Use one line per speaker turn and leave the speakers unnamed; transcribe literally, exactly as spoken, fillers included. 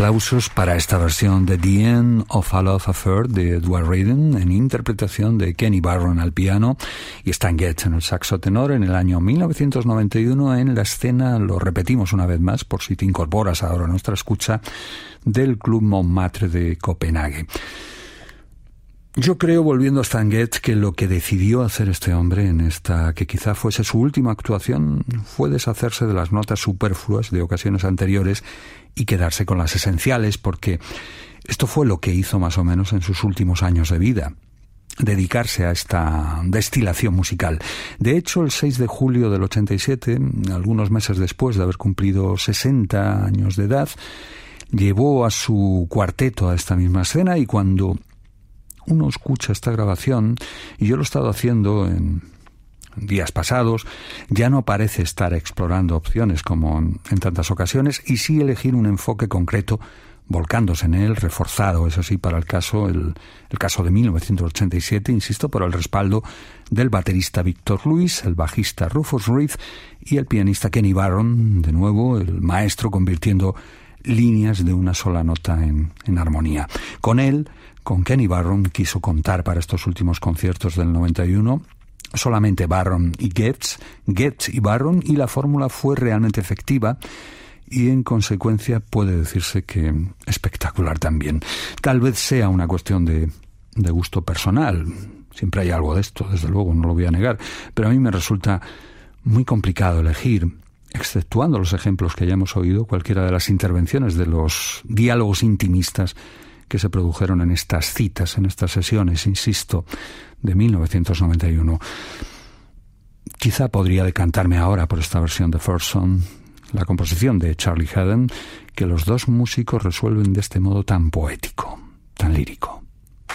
aplausos para esta versión de The End of a Love Affair de Edward Reading en interpretación de Kenny Barron al piano y Stan Getz en el saxo tenor en el año mil novecientos noventa y uno en la escena, lo repetimos una vez más por si te incorporas ahora a nuestra escucha, del Club Montmartre de Copenhague. Yo creo, volviendo a Stan Getz, que lo que decidió hacer este hombre en esta que quizá fuese su última actuación fue deshacerse de las notas superfluas de ocasiones anteriores y quedarse con las esenciales, porque esto fue lo que hizo más o menos en sus últimos años de vida, dedicarse a esta destilación musical. De hecho, el seis de julio del ochenta y siete, algunos meses después de haber cumplido sesenta años de edad, llevó a su cuarteto a esta misma escena, y cuando uno escucha esta grabación, y yo lo he estado haciendo en días pasados, ya no parece estar explorando opciones como en, en tantas ocasiones, y sí elegir un enfoque concreto, volcándose en él, reforzado, eso sí, para el caso, el, el caso de mil novecientos ochenta y siete, insisto, por el respaldo del baterista Victor Lewis, el bajista Rufus Reed y el pianista Kenny Barron, de nuevo, el maestro convirtiendo líneas de una sola nota en, en armonía. Con él, con Kenny Barron, quiso contar para estos últimos conciertos del noventa y uno solamente Barron y Getz, Getz y Barron, y la fórmula fue realmente efectiva y en consecuencia puede decirse que espectacular también. Tal vez sea una cuestión de, de gusto personal, siempre hay algo de esto, desde luego, no lo voy a negar, pero a mí me resulta muy complicado elegir, exceptuando los ejemplos que ya hemos oído, cualquiera de las intervenciones de los diálogos intimistas que se produjeron en estas citas, en estas sesiones, insisto, de mil novecientos noventa y uno. Quizá podría decantarme ahora por esta versión de First Song, la composición de Charlie Haden, que los dos músicos resuelven de este modo tan poético, tan lírico.